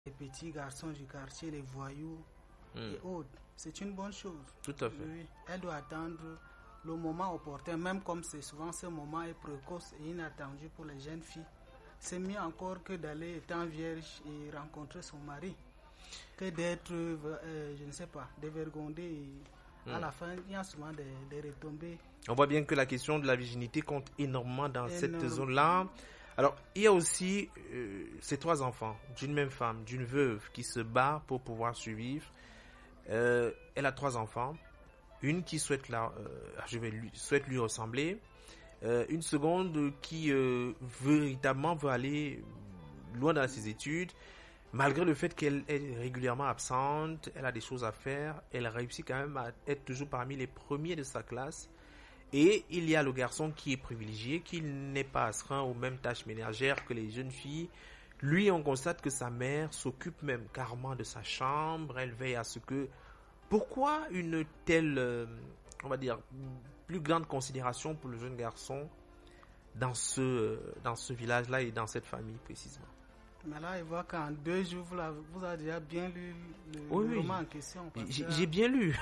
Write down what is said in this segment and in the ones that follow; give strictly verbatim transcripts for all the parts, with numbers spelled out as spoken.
les petits garçons du quartier, les voyous mmh. et autres. C'est une bonne chose. Tout à fait. Oui, elle doit attendre le moment opportun, même comme c'est souvent ce moment est précoce et inattendu pour les jeunes filles. C'est mieux encore que d'aller étant vierge et rencontrer son mari, que d'être, euh, je ne sais pas, dévergondé. Et mmh. À la fin, il y a souvent des, des retombées. On voit bien que la question de la virginité compte énormément dans Énorme. cette zone-là. Alors, il y a aussi euh, ces trois enfants, d'une même femme, d'une veuve, qui se bat pour pouvoir survivre. Euh, elle a trois enfants. Une qui souhaite, la, euh, je vais lui, souhaite lui ressembler. Euh, une seconde qui euh, véritablement veut aller loin dans ses études. Malgré le fait qu'elle est régulièrement absente, elle a des choses à faire. Elle réussit quand même à être toujours parmi les premiers de sa classe. Et il y a le garçon qui est privilégié, qui n'est pas astreint aux mêmes tâches ménagères que les jeunes filles. Lui, on constate que sa mère s'occupe même carrément de sa chambre. Elle veille à ce que... Pourquoi une telle, euh, on va dire, plus grande considération pour le jeune garçon dans ce, euh, dans ce village-là et dans cette famille précisément? Mais là, il voit qu'en deux jours, vous, la, vous avez déjà bien lu le, oui, le oui. roman en question. J'ai, j'ai bien lu.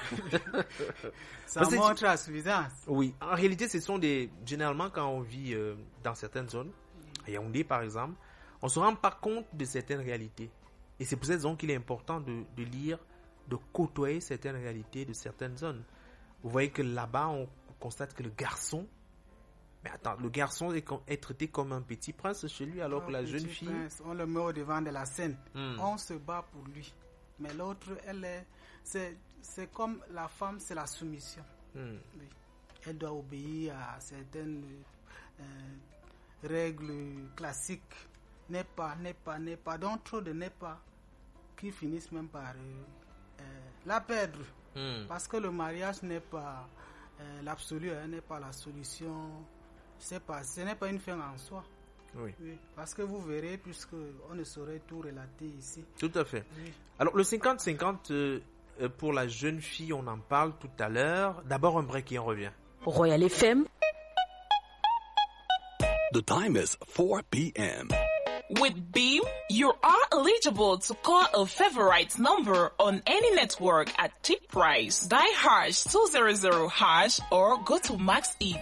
Ça parce montre la suffisance. Oui, en réalité, ce sont des... Généralement, quand on vit euh, dans certaines zones, à Yaoundé par exemple, on ne se rend pas compte de certaines réalités. Et c'est pour cette raison qu'il est important de, de lire, de côtoyer certaines réalités de certaines zones. Vous voyez que là-bas, on constate que le garçon... Mais attends, le garçon est, est traité comme un petit prince chez lui, alors oh, que la jeune fille... Prince, on le met au devant de la scène. Hmm. On se bat pour lui. Mais l'autre, elle est... C'est, c'est comme la femme, c'est la soumission. Hmm. Oui. Elle doit obéir à certaines euh, règles classiques. N'est pas, n'est pas, n'est pas. Donc trop de n'est pas qui finissent même par euh, euh, la perdre. Hmm. Parce que le mariage n'est pas euh, l'absolu, hein, n'est pas la solution... C'est pas, ce n'est pas une fin en soi. Oui. Oui. Parce que vous verrez, puisque on ne saurait tout relater ici. Tout à fait. Oui. Alors, le cinquante cinquante, euh, pour la jeune fille, on en parle tout à l'heure. D'abord, un break et on revient. Royal F M. The time is four p.m. With Beam, you are eligible to call a favorite number on any network at cheap price. Dial hash two hundred hash or go to Max It.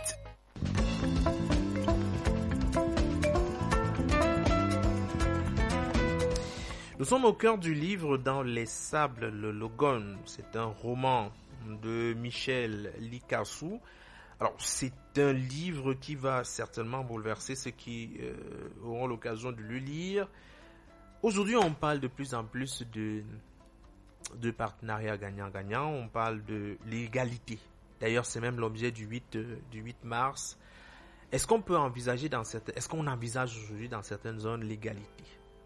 Nous sommes au cœur du livre Dans les sables, le Logon. C'est un roman de Michel Likassou. Alors, c'est un livre qui va certainement bouleverser ceux qui euh, auront l'occasion de le lire. Aujourd'hui, on parle de plus en plus de, de partenariats gagnant-gagnant. On parle de l'égalité. D'ailleurs, c'est même l'objet du huit, euh, du huit mars. Est-ce qu'on peut envisager dans certaines, est-ce qu'on envisage aujourd'hui dans certaines zones l'égalité?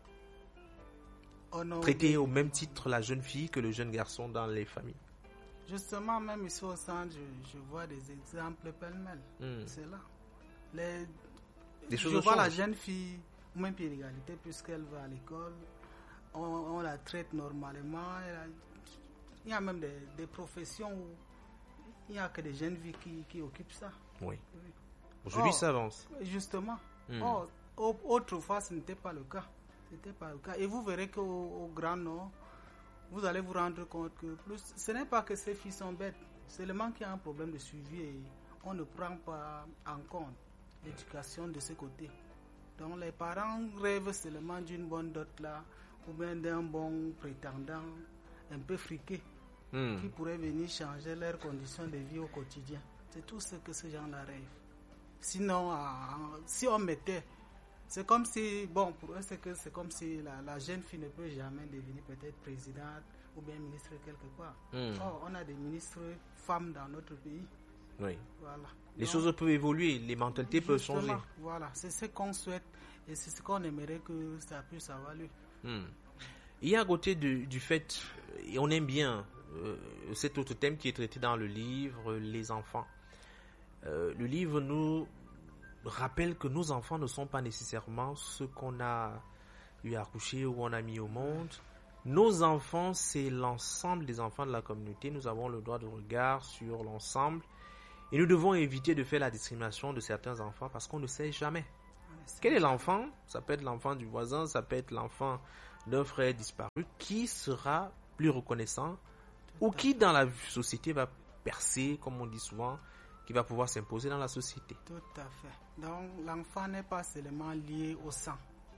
Oh non, Traiter au même titre la jeune fille que le jeune garçon dans les familles. Justement, même ici au centre, je, je vois des exemples pêle-mêle. Mm. C'est là. Les, des je choses vois changent. La jeune fille, même puis l'égalité, puisqu'elle va à l'école, on, on la traite normalement. A, il y a même des, des professions où il n'y a que des jeunes filles qui, qui occupent ça. Oui. oui. Aujourd'hui, oh, ça avance. Justement. Mm. Oh, autrefois, ce n'était pas le cas. C'était pas le cas. Et vous verrez qu'au au Grand Nord, vous allez vous rendre compte que plus, ce n'est pas que ces filles sont bêtes, c'est seulement qu'il y a un problème de suivi et on ne prend pas en compte l'éducation de ce côté. Donc les parents rêvent seulement d'une bonne dot là, ou bien d'un bon prétendant un peu friqué, mm. qui pourrait venir changer leurs conditions de vie au quotidien. C'est tout ce que ces gens-là rêvent. Sinon, euh, si on mettait... C'est comme si, bon, pour eux, c'est que c'est comme si la, la jeune fille ne peut jamais devenir peut-être présidente ou bien ministre quelque part. Mm. Oh, on a des ministres femmes dans notre pays. Oui. Voilà. Les Donc, choses peuvent évoluer, les mentalités peuvent changer. Voilà, c'est ce qu'on souhaite et c'est ce qu'on aimerait que ça puisse avoir lieu. Mm. Il y a à côté du, du fait, et on aime bien euh, cet autre thème qui est traité dans le livre, les enfants. Euh, le livre nous rappelle que nos enfants ne sont pas nécessairement ceux qu'on a eu à accoucher ou on a mis au monde. Nos enfants, c'est l'ensemble des enfants de la communauté. Nous avons le droit de regard sur l'ensemble et nous devons éviter de faire la discrimination de certains enfants parce qu'on ne sait jamais. Quel est l'enfant? Ça peut être l'enfant du voisin, ça peut être l'enfant d'un frère disparu, qui sera plus reconnaissant ou qui dans la société va percer, comme on dit souvent, qui va pouvoir s'imposer dans la société. Tout à fait. Donc l'enfant n'est pas seulement lié au sang.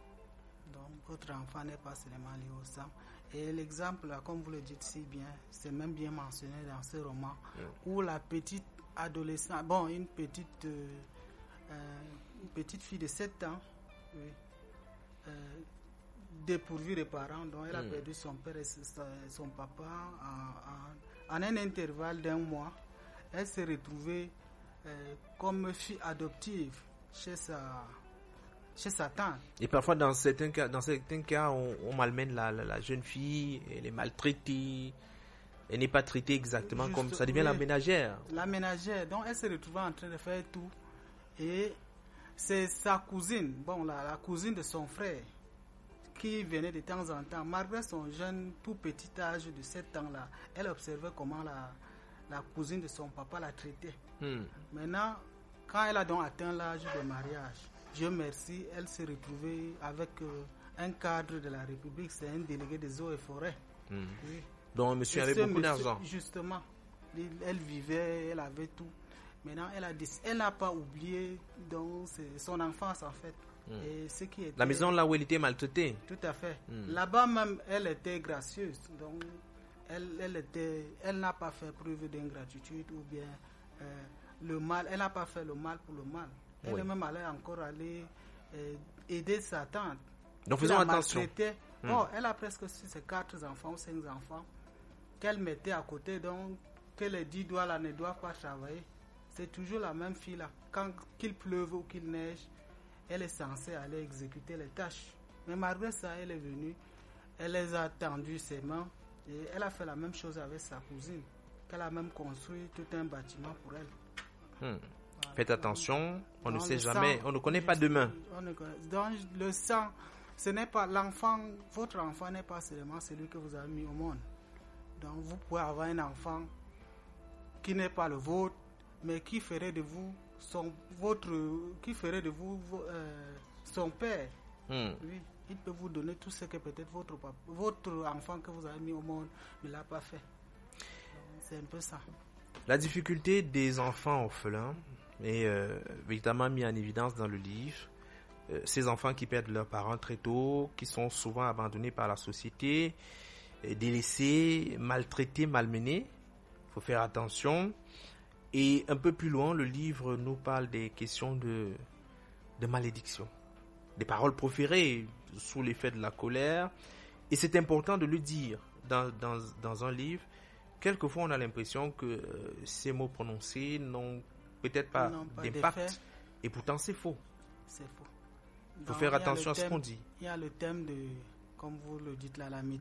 Donc votre enfant n'est pas seulement lié au sang. Et l'exemple, là, comme vous le dites si bien, c'est même bien mentionné dans ce roman, mmh. où la petite adolescente, bon, une petite, euh, euh, une petite fille de sept ans, oui, euh, dépourvue de parents, donc elle a mmh. perdu son père et son papa en, en, en un intervalle d'un mois. Elle s'est retrouvée euh, comme fille adoptive chez sa... chez sa tante. Et parfois, dans certains cas, dans certains cas on, on malmène la, la, la jeune fille, elle est maltraitée, elle n'est pas traitée exactement Juste, comme ça devient oui, la ménagère. La ménagère, donc elle se retrouve en train de faire tout. Et c'est sa cousine, bon, la, la cousine de son frère, qui venait de temps en temps, malgré son jeune, tout petit âge de sept ans là, elle observait comment la, la cousine de son papa la traitait. Hmm. Maintenant, quand elle a donc atteint l'âge de mariage, Dieu merci, elle s'est retrouvée avec euh, un cadre de la République, c'est un délégué des eaux et forêts. Mmh. Oui. Donc, monsieur avait beaucoup d'argent. Justement, elle vivait, elle avait tout. Maintenant, elle a elle n'a pas oublié donc, son enfance en fait. Mmh. Et ce qui était, la maison là où elle était maltraitée. Tout à fait. Mmh. Là-bas même, elle était gracieuse. Donc, elle, elle, était, elle n'a pas fait preuve d'ingratitude ou bien euh, le mal. Elle n'a pas fait le mal pour le mal. Elle oui. est même allée encore aller euh, aider sa tante. Donc faisons attention. Hmm. Oh, elle a presque ses quatre enfants ou cinq enfants qu'elle mettait à côté, donc que les dix doigts là ne doivent pas travailler. C'est toujours la même fille là. Quand qu'il pleuve ou qu'il neige, elle est censée aller exécuter les tâches. Mais malgré ça, elle est venue, elle les a tendues ses mains et elle a fait la même chose avec sa cousine, qu'elle a même construit tout un bâtiment pour elle. Hmm. Faites attention, on ne sait jamais, on ne connaît pas demain. Donc le sang, ce n'est pas l'enfant, votre enfant n'est pas seulement celui que vous avez mis au monde. Donc vous pouvez avoir un enfant qui n'est pas le vôtre, mais qui ferait de vous son votre, qui ferait de vous euh, son père. Hmm. Oui, il peut vous donner tout ce que peut-être votre papa, votre enfant que vous avez mis au monde ne l'a pas fait. Donc, c'est un peu ça. La difficulté des enfants orphelins est euh, véritablement mis en évidence dans le livre. Euh, ces enfants qui perdent leurs parents très tôt, qui sont souvent abandonnés par la société, euh, délaissés, maltraités, malmenés. Il faut faire attention. Et un peu plus loin, le livre nous parle des questions de, de malédiction, des paroles proférées sous l'effet de la colère. Et c'est important de le dire dans, dans, dans un livre. Quelquefois, on a l'impression que euh, ces mots prononcés n'ont peut-être pas, pas d'impact. Et pourtant, c'est faux. C'est faux. Il faut faire attention à ce qu'on dit. Il y a le thème de, comme vous le dites là, la